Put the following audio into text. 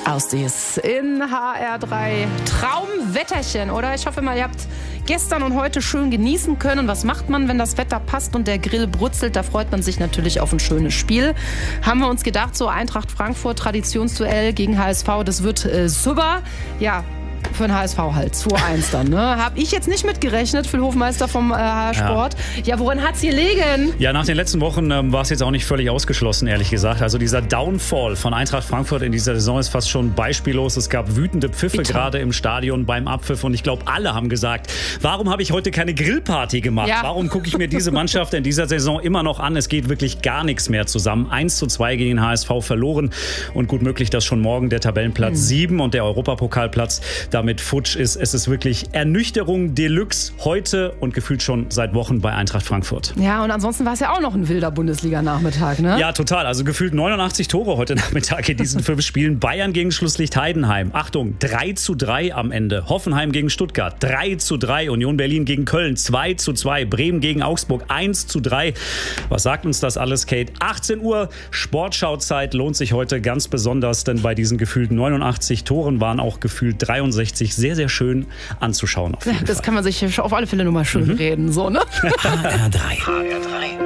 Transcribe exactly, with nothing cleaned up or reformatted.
Aussies in H R drei. Traumwetterchen, oder? Ich hoffe mal, ihr habt gestern und heute schön genießen können. Was macht man, wenn das Wetter passt und der Grill brutzelt? Da freut man sich natürlich auf ein schönes Spiel. Haben wir uns gedacht, so Eintracht Frankfurt, Traditionsduell gegen H S V, das wird äh, super. Ja, für den H S V halt, zwei eins dann. Ne? Habe ich jetzt nicht mitgerechnet, Phil Hofmeister vom äh, H R Sport. Ja, ja, woran hat's gelegen? Ja, nach den letzten Wochen ähm, war es jetzt auch nicht völlig ausgeschlossen, ehrlich gesagt. Also dieser Downfall von Eintracht Frankfurt in dieser Saison ist fast schon beispiellos. Es gab wütende Pfiffe Bitte. gerade im Stadion beim Abpfiff. Und ich glaube, alle haben gesagt, warum habe ich heute keine Grillparty gemacht? Ja. Warum gucke ich mir diese Mannschaft in dieser Saison immer noch an? Es geht wirklich gar nichts mehr zusammen. eins zu zwei gegen den H S V verloren. Und gut möglich, dass schon morgen der Tabellenplatz hm. sieben und der Europapokalplatz damit futsch ist. Es ist wirklich Ernüchterung Deluxe heute und gefühlt schon seit Wochen bei Eintracht Frankfurt. Ja, und ansonsten war es ja auch noch ein wilder Bundesliga-Nachmittag, ne? Ja, total. Also gefühlt neunundachtzig Tore heute Nachmittag in diesen fünf Spielen. Bayern gegen Schlusslicht Heidenheim. Achtung, drei zu drei am Ende. Hoffenheim gegen Stuttgart. drei zu drei. Union Berlin gegen Köln. zwei zu zwei. Bremen gegen Augsburg. eins zu drei. Was sagt uns das alles, Kate? achtzehn Uhr Sportschauzeit lohnt sich heute ganz besonders, denn bei diesen gefühlt neunundachtzig Toren waren auch gefühlt dreiundsechzig sehr, sehr schön anzuschauen. Auf jeden das Fall. kann man sich auf alle Fälle nur mal schön mhm. reden. So, ne? H R drei. H R drei.